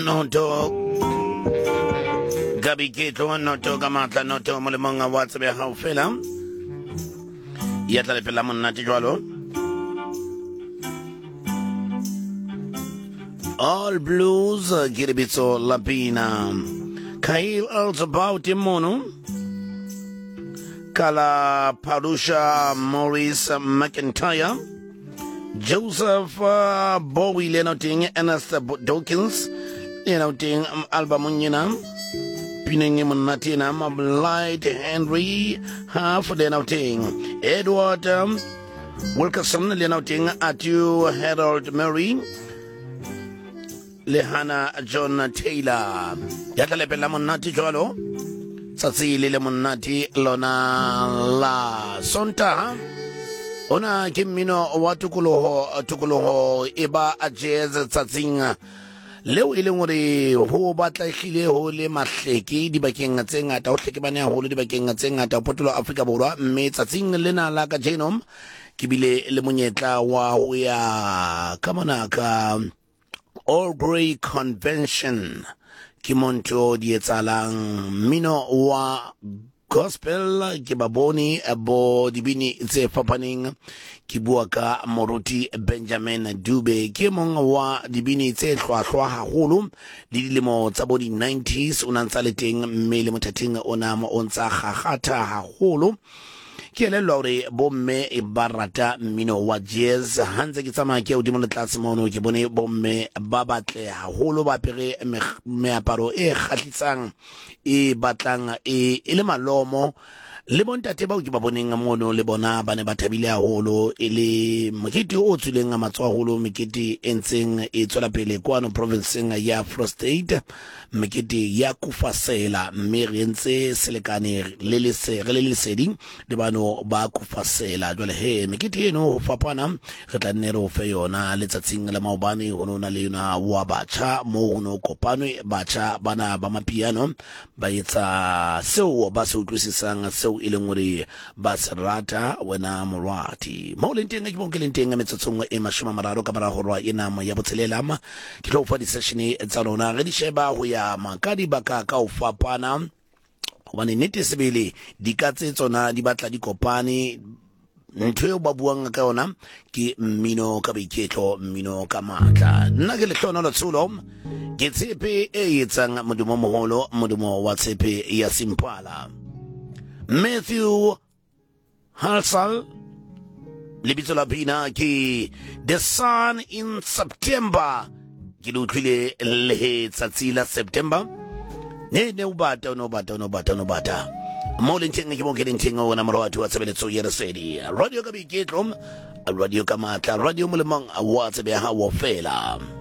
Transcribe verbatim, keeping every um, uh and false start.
noto Gabi Keto noto Gamata noto Molemonga Watsabe how fela Yatale Pelamon Natijalo All Blues Giribitso Lapina Kail also about Mono Kala Parusha Maurice McIntyre Joseph uh, Bowie Lenoting Ernest Dawkins Lenoting um, Alba Munina Pining Munatina Light Henry Half Lenoting Edward um, Wilkerson Lenoting Atu Harold Murray Lehana John Taylor Yatalepe Lamonati Jolo Satsi Lilemonati Lona La Sonta Ona kimino watukuloho tukuloho iba ajez tsatsinga leo ile ngore ho batla khile ho le mahleki di bakeng tse ngata ho hleke bana ho le di bakeng tse ngata potolo Afrika Borwa mme tsatsing lena la ka jenom ke bile le monyetla wa ho ya kamana ka All Grey Convention ki monto di etsalang mino wa Gospel ke baboni abo dibini tse fapaning ki buaka Moruti Benjamin Dube ke mong wa dibini tse hlwahlwa haholo le dilemo tsa bo di nineties o nantsa le teng mme le mothating ona mo ontsa gagata haholo ke le lore bomme e barata mmino wa jazz hanze ke tsama ke odimo le tlase mono ke bone bomme ba batle haholo ba pere meaparo e khatlisang e batlang e le malomo le bontate ba o ke ba boneng mono le bona ba ne ba thabile haholo e le mokete o tsuleng matswa haholo mekete entseng e tswela pele kwano provinceng ya Free State mekete ya kufasela mme re ntse selekane le le se re le lesedi le bano ba kufasela jwale he mekete eno ho fapana re tla nne re o fe yona letsatsing la maobane ho nona le yona wa batjha mo ho no kopanwe batjha bana ba mapiano ba etsa seo ba se utlwisisang seo ile ngore ba serata wena morwati mo le nteng ke bonke le nteng metsotsong e mashoma mararo ka mara horwa ena mo ya botselelama ke tlo fa di session e tsa lona re di sheba ho ya makadi baka ka o fapana hobane nete sebele di ka tse tsona di batla di kopane ntho eo ba buang ka yona ke mmino ka boiketlo mmino ka matla nna ke le hlona lo tsulo ke tshepe e etsang modumo moholo modumo wa tshepe ya Simpala Matthew Halsall lebitso la pina ke The Sun in September ke lutlile le tsatsi la September ne ne ubata no bata no bata no bata mo le nteng ke mo ke nteng ona maro athu wa tsebeletso ya resedi radio ka boiketlo radio ka matla radio molemong wa tsebe ha wo fela